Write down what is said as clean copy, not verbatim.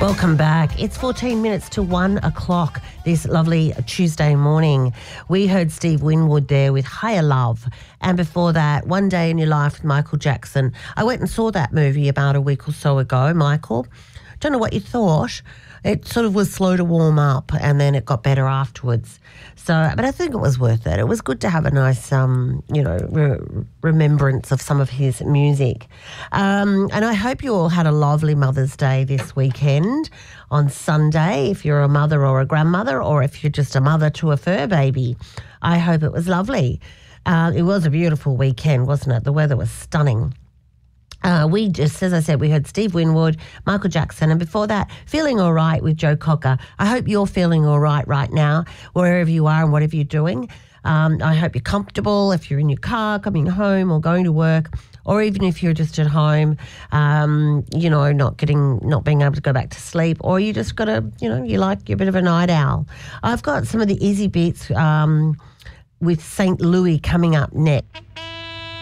Welcome back. It's 14 minutes to 1 o'clock this lovely Tuesday morning. We heard Steve Winwood there with Higher Love. And before that, One Day in Your Life with Michael Jackson. I went and saw that movie about a week or so ago, Michael. Don't know what you thought. It sort of was slow to warm up and then it got better afterwards. So, but I think it was worth it. It was good to have a nice, remembrance of some of his music. And I hope you all had a lovely Mother's Day this weekend on Sunday, if you're a mother or a grandmother, or if you're just a mother to a fur baby. I hope it was lovely. It was a beautiful weekend, wasn't it? The weather was stunning. We just, as I said, we heard Steve Winwood, Michael Jackson, and before that, Feeling All Right with Joe Cocker. I hope you're feeling all right now, wherever you are and whatever you're doing. I hope you're comfortable if you're in your car, coming home or going to work, or even if you're just at home, not being able to go back to sleep, or you just got to, you're a bit of a night owl. I've got some of the easy beats with St. Louis coming up next.